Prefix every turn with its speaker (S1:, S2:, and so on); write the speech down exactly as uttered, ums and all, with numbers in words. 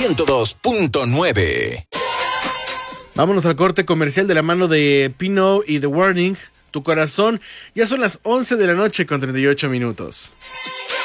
S1: ciento dos punto nueve.
S2: Vámonos al corte comercial de la mano de Pino y The Warning, Tu Corazón. Ya son las once de la noche con treinta y ocho minutos.